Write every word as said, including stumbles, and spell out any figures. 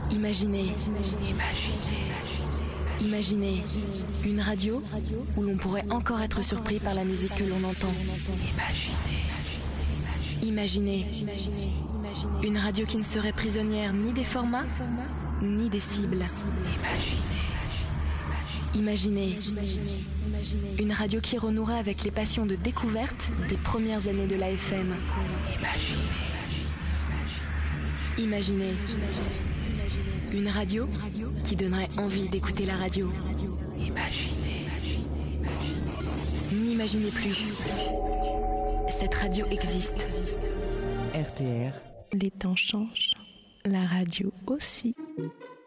Imaginez. Imaginez une radio où l'on pourrait encore être surpris par la musique que l'on entend. Imaginez une radio qui ne serait prisonnière ni des formats, ni des cibles. Imaginez une radio qui renouerait avec les passions de découverte des premières années de la F M. Imaginez une radio qui donnerait envie d'écouter la radio. N'imaginez plus. Cette radio existe. R T R. Les temps changent, la radio aussi.